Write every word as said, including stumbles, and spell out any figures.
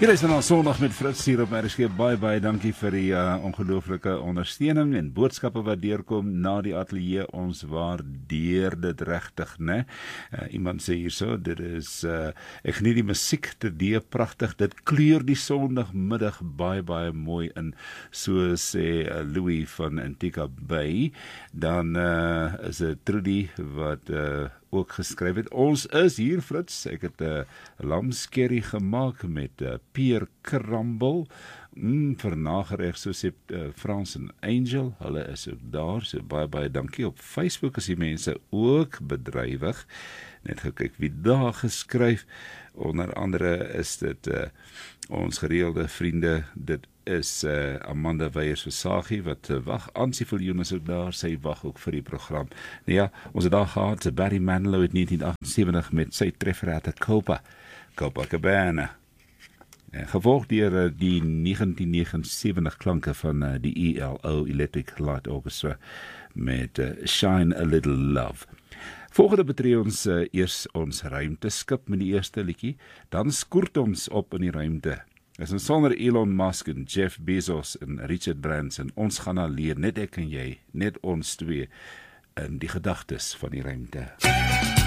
Hier is dan al Sondag met Fritz hier op R S G. Baie, baie dankie vir die uh, ongelooflike ondersteuning en boodskappe wat deurkom na die ateljee. Ons waardeer dit regtig, né? Uh, iemand sê hierso, dit is, uh, ek geniet die musiek te dee pragtig, dit kleur die Sondagmiddag baie, baie mooi in, so sê uh, Louis van Antigua Bay. Dan uh, is dit Trudy wat uh, ook geskryf het. Ons is hier, Fritz. Ek het 'n uh, lamskerry gemaak met uh, peer crumble. Mm, vir nagereg, so sê uh, Frans en Angel. Hulle is ook daar, so baie, baie dankie. Op Facebook is die mense ook bedrywig. Net gekyk wie daar geskryf. Onder andere is dit uh, ons gereelde vriende, dit is uh, Amanda Weyers-Versagie, wat uh, wag, Ansie Viljoen is ook daar, sy wag ook vir die program. Nou ja, ons het daar gehad, Barry Manilow het negentien agtensewentig met sy trefferate Copa, Copacabana. En gevolg deur uh, die negentien negenensewentig klanke van uh, die E L O, Electric Light Orchestra, met uh, Shine a Little Love. Volgende betree ons uh, eers ons ruimteskip met die eerste liedjie, dan skoort ons op in die ruimte. Is ons sonder Elon Musk en Jeff Bezos en Richard Branson, ons gaan alleen, net ek en jy, net ons twee, in die gedagtes van die ruimte.